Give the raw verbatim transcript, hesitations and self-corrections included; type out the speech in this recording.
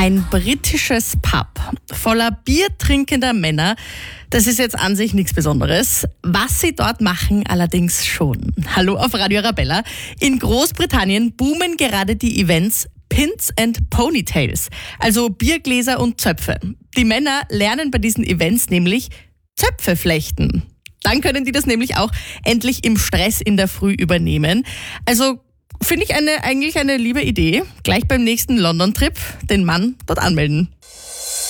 Ein britisches Pub voller biertrinkender Männer, das ist jetzt an sich nichts Besonderes. Was sie dort machen, allerdings schon. Hallo auf Radio Arabella. In Großbritannien boomen gerade die Events Pins and Ponytails, also Biergläser und Zöpfe. Die Männer lernen bei diesen Events nämlich Zöpfe flechten. Dann können die das nämlich auch endlich im Stress in der Früh übernehmen. Also finde ich eine, eigentlich eine liebe Idee. Gleich beim nächsten London-Trip den Mann dort anmelden.